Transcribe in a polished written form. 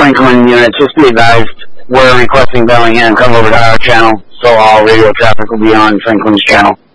Franklin unit, just be advised, we're requesting Bellingham come over to our channel, so all radio traffic will be on Franklin's channel.